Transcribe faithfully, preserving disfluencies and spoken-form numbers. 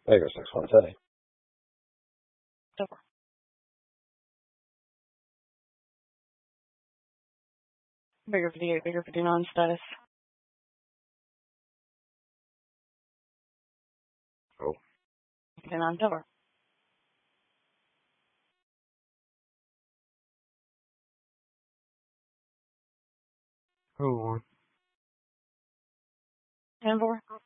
Bigger six one thirty. Door. Bigger fifty-eight, bigger fifty-nine status. Oh. fifty-nine door. Oh, one. ten four.